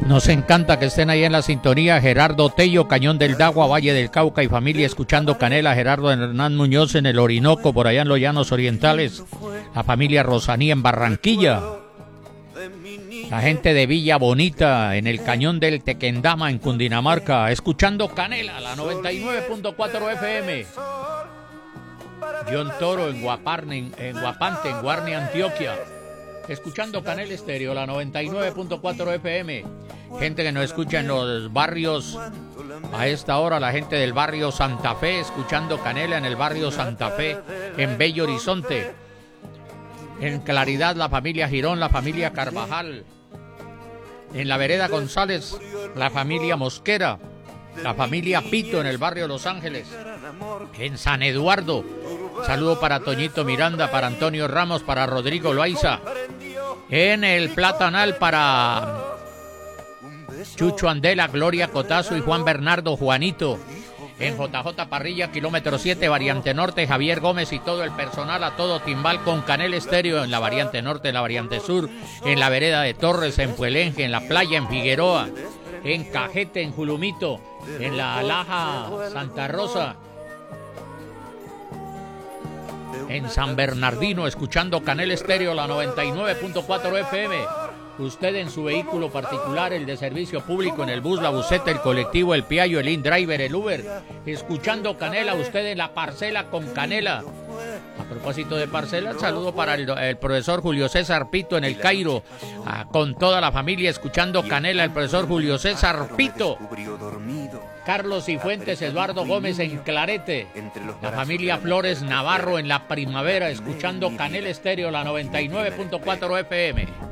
Nos encanta que estén ahí en la sintonía. Gerardo Tello, Cañón del Dagua, Valle del Cauca y familia escuchando Canela. Gerardo Hernán Muñoz en el Orinoco, por allá en los Llanos Orientales. La familia Rosaní en Barranquilla. La gente de Villa Bonita en el Cañón del Tequendama en Cundinamarca, escuchando Canela, la 99.4 FM. John Toro en Guapante, en Guarni, Antioquia, escuchando Canela Estéreo, la 99.4 FM. Gente que nos escucha en los barrios a esta hora, la gente del barrio Santa Fe, escuchando Canela en el barrio Santa Fe, en Bello Horizonte. En Claridad, la familia Girón, la familia Carvajal. En la vereda González, la familia Mosquera. La familia Pito en el barrio Los Ángeles. En San Eduardo, saludo para Toñito Miranda, para Antonio Ramos, para Rodrigo Loaiza. En el Platanal para Chucho Andela, Gloria Cotazo y Juan Bernardo Juanito. En JJ Parrilla, kilómetro 7, variante norte, Javier Gómez y todo el personal, a todo timbal con Canela Estéreo en la variante norte, en la variante sur, en la vereda de Torres, en Puelenje, en la playa, en Figueroa, en Cajete, en Julumito, en la Laja Santa Rosa, en San Bernardino, escuchando Canela Estéreo, la 99.4 FM. Usted en su vehículo particular, el de servicio público, en el bus, la buseta, el colectivo, el piallo, el InDriver, el Uber, escuchando Canela. Usted en la parcela con Canela. A propósito de parcela, saludo para el profesor Julio César Pito en el Cairo, con toda la familia escuchando Canela, el profesor Julio César Pito. Carlos Cifuentes, Eduardo Gómez en Clarete, la familia Flores Navarro en La Primavera, escuchando Canela Estéreo, la 99.4 FM.